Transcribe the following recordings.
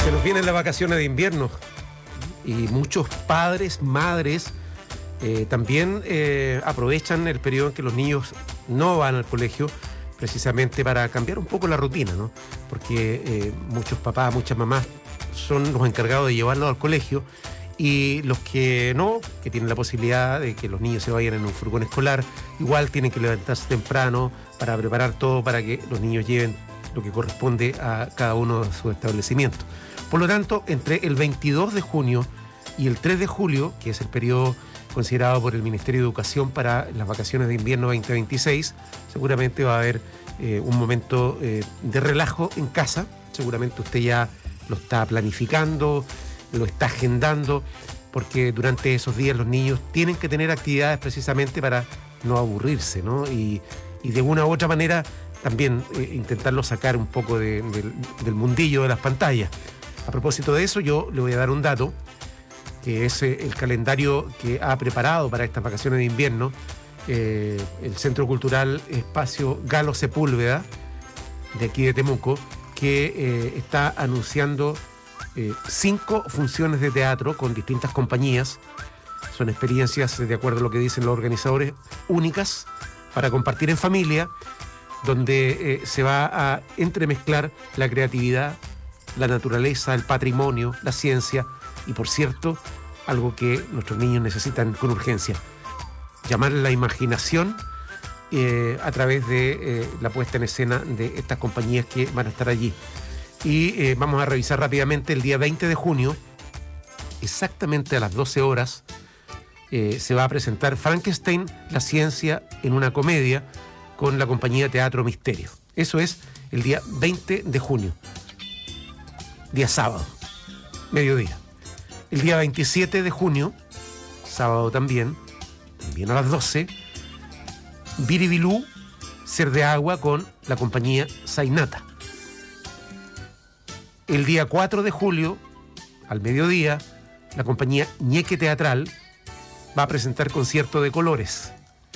Se nos vienen las vacaciones de invierno y muchos padres, madres, también aprovechan el periodo en que los niños no van al colegio precisamente para cambiar un poco la rutina, ¿no? Porque muchos papás, muchas mamás son los encargados de llevarlos al colegio y los que no, que tienen la posibilidad de que los niños se vayan en un furgón escolar, igual tienen que levantarse temprano para preparar todo para que los niños lleven lo que corresponde a cada uno de sus establecimientos. Por lo tanto, entre el 22 de junio y el 3 de julio, que es el periodo considerado por el Ministerio de Educación para las vacaciones de invierno 2026, seguramente va a haber un momento de relajo en casa. Seguramente usted ya lo está planificando, lo está agendando, porque durante esos días los niños tienen que tener actividades precisamente para no aburrirse, ¿no? Y de una u otra manera también intentarlo sacar un poco del mundillo de las pantallas. A propósito de eso, yo le voy a dar un dato, que es el calendario que ha preparado para estas vacaciones de invierno el Centro Cultural Espacio Galo Sepúlveda, de aquí de Temuco, que está anunciando 5 funciones de teatro con distintas compañías. Son experiencias, de acuerdo a lo que dicen los organizadores, únicas para compartir en familia, donde se va a entremezclar la creatividad, la naturaleza, el patrimonio, la ciencia y, por cierto, algo que nuestros niños necesitan con urgencia: llamar la imaginación a través de la puesta en escena de estas compañías que van a estar allí. Y vamos a revisar rápidamente. El día 20 de junio, exactamente a las 12 horas, se va a presentar Frankenstein, la ciencia en una comedia, con la compañía Teatro Misterio. Eso es el día 20 de junio, día sábado, mediodía. El día 27 de junio, sábado también a las 12, Biribilú, Ser de Agua, con la compañía Zainata. El día 4 de julio, al mediodía, la compañía Ñeque Teatral va a presentar Concierto de Colores.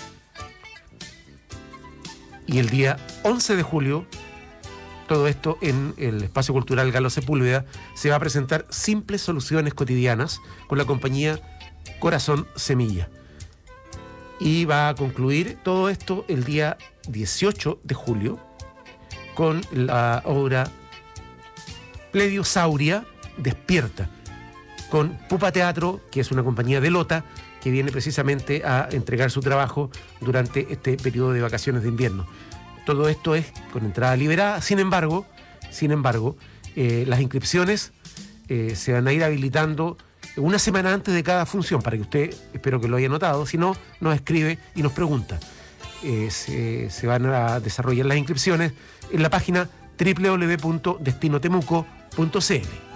Y el día 11 de julio, todo esto en el Espacio Cultural Galo Sepúlveda, se va a presentar Simples Soluciones Cotidianas con la compañía Corazón Semilla. Y va a concluir todo esto el día 18 de julio con la obra Plediosauria Despierta, con Pupa Teatro, que es una compañía de Lota, que viene precisamente a entregar su trabajo durante este periodo de vacaciones de invierno. Todo esto es con entrada liberada. Sin embargo, las inscripciones se van a ir habilitando una semana antes de cada función, para que usted, espero que lo haya notado, si no, nos escribe y nos pregunta. Se van a desarrollar las inscripciones en la página www.destinotemuco.cl.